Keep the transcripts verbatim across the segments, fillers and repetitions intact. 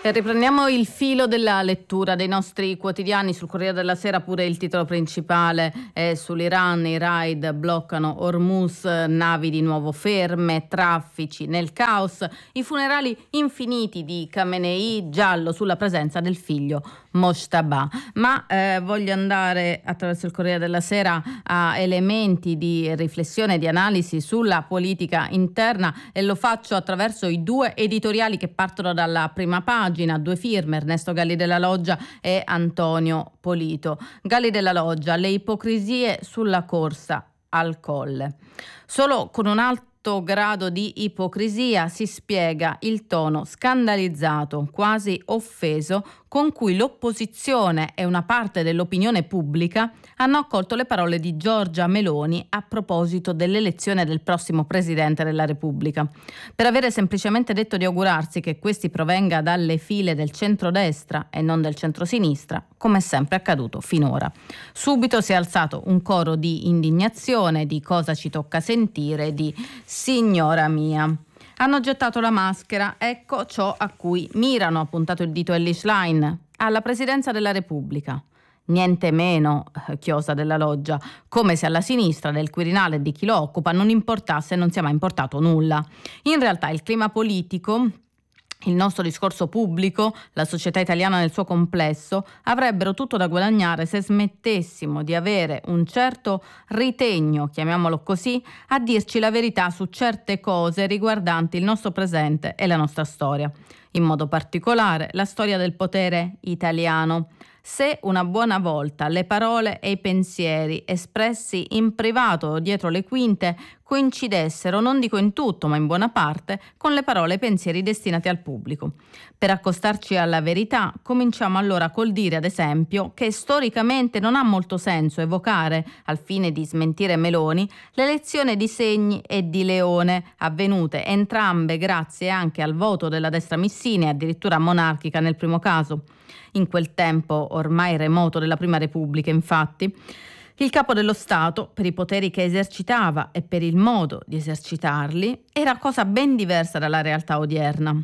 E riprendiamo il filo della lettura dei nostri quotidiani. Sul Corriere della Sera pure il titolo principale è sull'Iran, i raid bloccano Hormuz, navi di nuovo ferme, traffici nel caos, i funerali infiniti di Khamenei, giallo sulla presenza del figlio Mojtaba. Ma eh, voglio andare attraverso il Corriere della Sera a elementi di riflessione e di analisi sulla politica interna, e lo faccio attraverso i due editoriali che partono dalla prima pagina. Due firme, Ernesto Galli della Loggia e Antonio Polito. Galli della Loggia: le ipocrisie sulla corsa al Colle. Solo con un alto grado di ipocrisia si spiega il tono scandalizzato, quasi offeso, con cui l'opposizione e una parte dell'opinione pubblica hanno accolto le parole di Giorgia Meloni a proposito dell'elezione del prossimo Presidente della Repubblica. Per avere semplicemente detto di augurarsi che questi provenga dalle file del centrodestra e non del centrosinistra, come è sempre accaduto finora. Subito si è alzato un coro di indignazione, di cosa ci tocca sentire, di signora mia. Hanno gettato la maschera, ecco ciò a cui mirano, ha puntato il dito Elly Schlein, alla Presidenza della Repubblica. Niente meno, chiosa della Loggia, come se alla sinistra del Quirinale e di chi lo occupa non importasse e non sia mai importato nulla. In realtà il clima politico, il nostro discorso pubblico, la società italiana nel suo complesso avrebbero tutto da guadagnare se smettessimo di avere un certo ritegno, chiamiamolo così, a dirci la verità su certe cose riguardanti il nostro presente e la nostra storia. In modo particolare la storia del potere italiano. Se una buona volta le parole e i pensieri espressi in privato o dietro le quinte coincidessero, non dico in tutto, ma in buona parte, con le parole e i pensieri destinati al pubblico. Per accostarci alla verità, cominciamo allora col dire, ad esempio, che storicamente non ha molto senso evocare, al fine di smentire Meloni, l'elezione di Segni e di Leone, avvenute entrambe grazie anche al voto della destra missina e addirittura monarchica nel primo caso. In quel tempo ormai remoto della Prima Repubblica, infatti, il capo dello Stato, per i poteri che esercitava e per il modo di esercitarli, era cosa ben diversa dalla realtà odierna.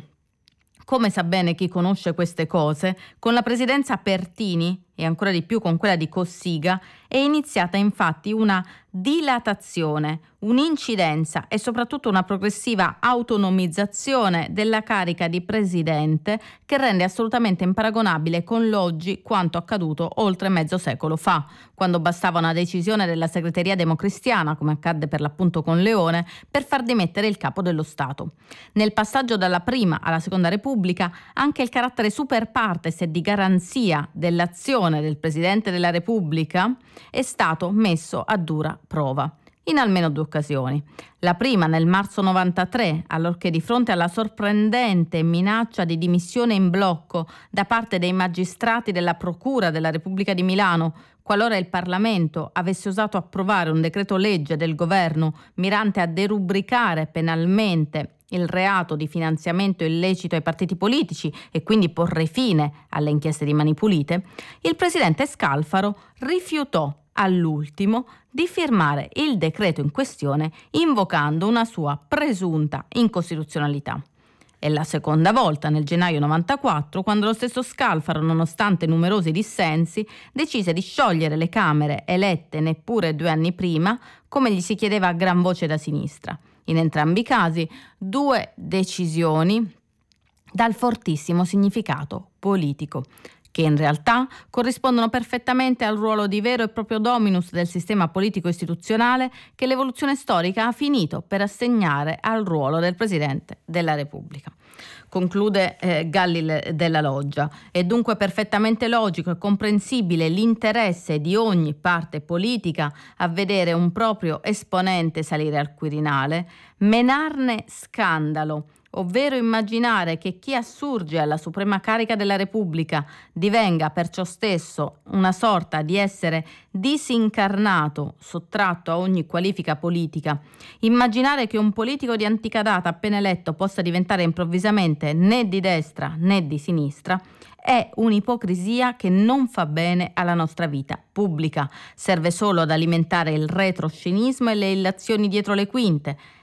Come sa bene chi conosce queste cose, con la presidenza Pertini e ancora di più con quella di Cossiga è iniziata infatti una dilatazione, un'incidenza e soprattutto una progressiva autonomizzazione della carica di presidente che rende assolutamente imparagonabile con l'oggi quanto accaduto oltre mezzo secolo fa, quando bastava una decisione della segreteria democristiana, come accadde per l'appunto con Leone, per far dimettere il capo dello Stato. Nel passaggio dalla prima alla seconda Repubblica anche il carattere super partes e di garanzia dell'azione del Presidente della Repubblica è stato messo a dura prova, in almeno due occasioni. La prima nel marzo novantatré, allorché di fronte alla sorprendente minaccia di dimissione in blocco da parte dei magistrati della Procura della Repubblica di Milano, qualora il Parlamento avesse osato approvare un decreto legge del governo mirante a derubricare penalmente il reato di finanziamento illecito ai partiti politici e quindi porre fine alle inchieste di Mani Pulite, il presidente Scalfaro rifiutò all'ultimo di firmare il decreto in questione invocando una sua presunta incostituzionalità. È la seconda volta nel gennaio novantaquattro quando lo stesso Scalfaro, nonostante numerosi dissensi, decise di sciogliere le Camere elette neppure due anni prima, come gli si chiedeva a gran voce da sinistra. In entrambi i casi, due decisioni dal fortissimo significato politico, che in realtà corrispondono perfettamente al ruolo di vero e proprio dominus del sistema politico-istituzionale che l'evoluzione storica ha finito per assegnare al ruolo del Presidente della Repubblica. Conclude eh, Galli della Loggia. È dunque perfettamente logico e comprensibile l'interesse di ogni parte politica a vedere un proprio esponente salire al Quirinale, menarne scandalo, ovvero immaginare che chi assurge alla suprema carica della Repubblica divenga per ciò stesso una sorta di essere disincarnato, sottratto a ogni qualifica politica, immaginare che un politico di antica data appena eletto possa diventare improvvisamente né di destra né di sinistra, è un'ipocrisia che non fa bene alla nostra vita pubblica, serve solo ad alimentare il retroscenismo e le illazioni dietro le quinte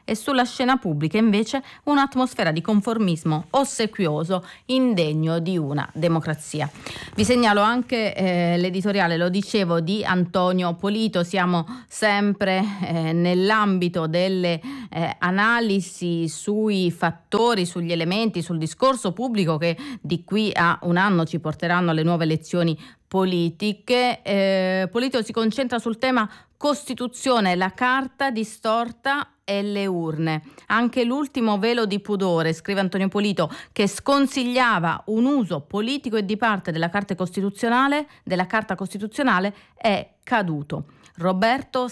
e sulla scena pubblica invece un'atmosfera di conformismo ossequioso indegno di una democrazia. Vi segnalo anche eh, l'editoriale, lo dicevo, di Antonio Polito. Siamo sempre eh, nell'ambito delle eh, analisi sui fattori, sugli elementi, sul discorso pubblico che di qui a un anno ci porteranno alle nuove elezioni politiche. Eh, Polito si concentra sul tema Costituzione, la carta distorta e le urne. Anche l'ultimo velo di pudore, scrive Antonio Polito, che sconsigliava un uso politico e di parte della Carta Costituzionale, della Carta Costituzionale, è caduto. Roberto